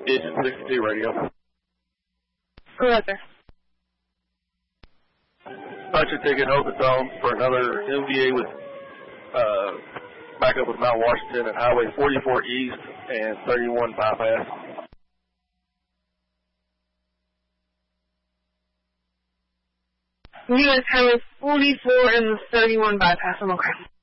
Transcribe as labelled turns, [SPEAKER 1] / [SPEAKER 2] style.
[SPEAKER 1] Engine 62 radio.
[SPEAKER 2] Go ahead, sir.
[SPEAKER 1] Bunch of ticket Okoton for another MVA with backup with Mount Washington at Highway 44 East and 31 bypass.
[SPEAKER 2] You guys Highway 44 and the 31 bypass. I'm okay.